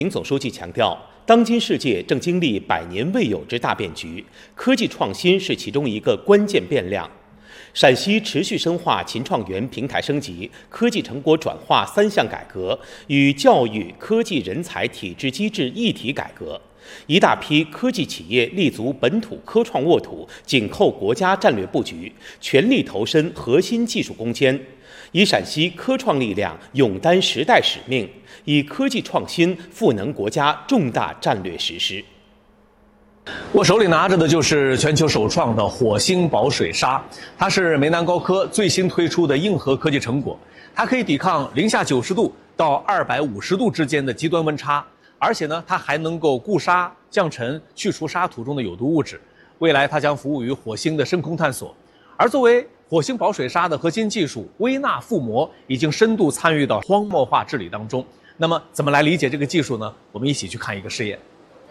习总书记强调，当今世界正经历100年未有之大变局，科技创新是其中一个关键变量。陕西持续深化秦创园平台升级、科技成果转化3项改革与教育、科技人才体制机制一体改革，一大批科技企业立足本土科创沃土，紧扣国家战略布局，全力投身核心技术攻坚，以陕西科创力量勇担时代使命，以科技创新赋能国家重大战略实施。 我手里拿着的就是全球首创的火星保水纱，它是梅南高科最新推出的硬核科技成果，它可以抵抗零下90度到250度之间的极端温差，而且呢，它还能够固沙、降尘、去除沙土中的有毒物质。未来它将服务于火星的深空探索。而作为火星保水纱的核心技术，微纳覆膜已经深度参与到荒漠化治理当中。那么，怎么来理解这个技术呢？我们一起去看一个试验。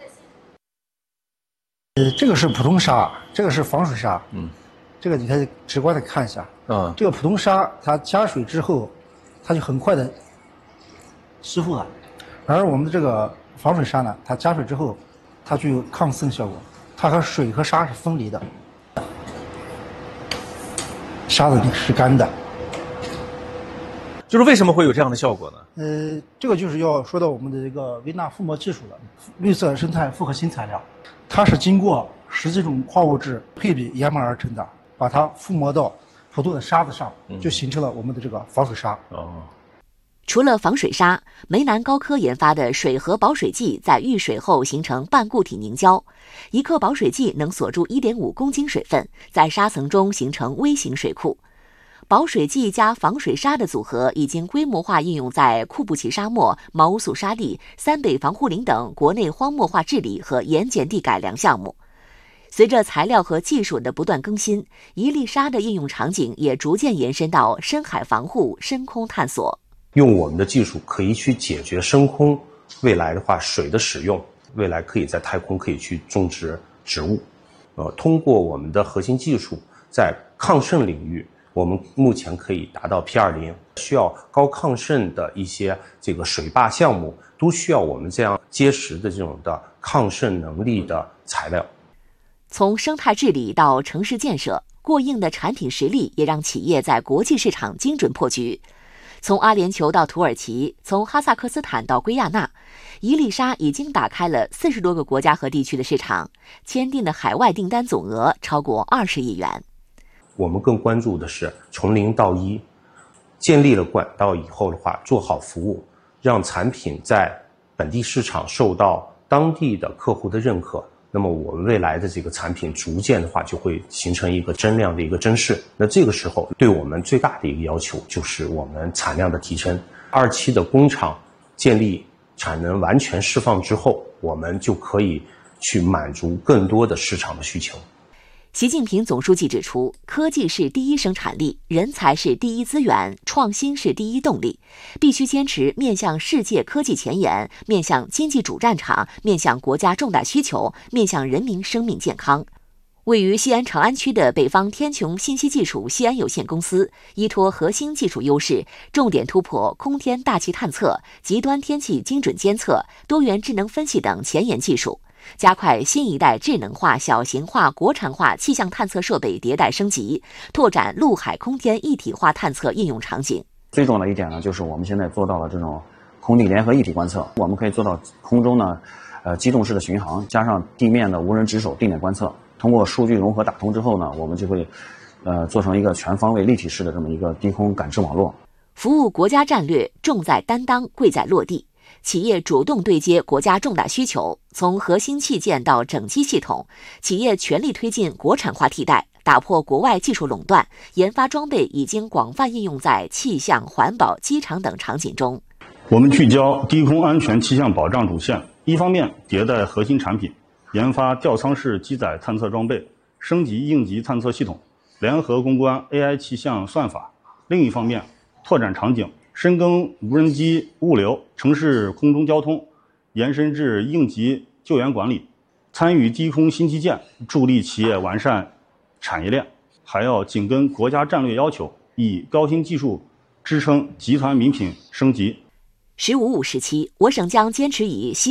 这个是普通纱，这个是防水纱。这个你可以直观的看一下。这个普通纱它加水之后，它就很快的湿复了。而我们的这个防水纱呢，它加水之后，它具有抗渗效果，它和水和纱是分离的。纱子是干的。 就是为什么会有这样的效果呢？这个就是要说到我们的这个微纳覆膜技术了，绿色生态复合新材料。它是经过10几种矿物质配比研磨而成的，把它覆膜到普通的沙子上，就形成了我们的这个防水纱。 除了防水纱，梅南高科研发的水合保水剂在遇水后形成半固体凝胶，1克保水剂能锁住1.5公斤水分，在沙层中形成微型水库。保水剂加防水纱的组合已经规模化应用在库布齐沙漠、毛乌素沙地、三北防护林等国内荒漠化治理和盐碱地改良项目。随着材料和技术的不断更新，一粒纱的应用场景也逐渐延伸到深海防护、深空探索。 用我们的技术可以去解决深空未来的话水的使用，未来可以在太空可以去种植植物。通过我们的核心技术，在抗渗领域，我们目前可以达到 P20， 需要高抗渗的一些这个水坝项目，都需要我们这样结实的这种的抗渗能力的材料。 从生态治理到城市建设，过硬的产品实力也让企业在国际市场精准破局。从阿联酋到土耳其，从哈萨克斯坦到圭亚那，一粒纱已经打开了40多个国家和地区的市场，签订的海外订单总额超过20亿元。 我们更关注的是从0到1，建立了管道以后的话，做好服务，让产品在本地市场受到当地的客户的认可。那么我们未来的这个产品逐渐的话就会形成一个增量的一个增势。那这个时候对我们最大的一个要求就是我们产量的提升。2期的工厂建立产能完全释放之后，我们就可以去满足更多的市场的需求。 习近平总书记指出，科技是第一生产力，人才是第一资源，创新是第一动力，必须坚持面向世界科技前沿，面向经济主战场，面向国家重大需求，面向人民生命健康。位于西安长安区的北方天穹信息技术西安有限公司，依托核心技术优势，重点突破空天大气探测、极端天气精准监测、多元智能分析等前沿技术，加快新一代智能化、小型化、国产化气象探测设备迭代升级，拓展陆海空天一体化探测应用场景。 最重要的一点呢，就是我们现在做到了这种空地联合一体观测，我们可以做到空中呢，机动式的巡航，加上地面的无人值守地面观测。通过数据融合打通之后呢，我们就会做成一个全方位立体式的这么一个低空感知网络。 服务国家战略，重在担当，贵在落地。企业主动对接国家重大需求，从核心器件到整机系统，企业全力推进国产化替代，打破国外技术垄断，研发装备已经广泛应用在气象、环保、机场等场景中。 我们聚焦低空安全气象保障主线，一方面迭代核心产品，研发吊舱式机载探测装备，升级应急探测系统，联合攻关 AI 气象算法；另一方面，拓展场景，深耕无人机物流、城市空中交通，延伸至应急救援管理，参与低空新基建，助力企业完善产业链。还要紧跟国家战略要求，以高新技术支撑集团名品升级。 “十五五”时期，我省将坚持以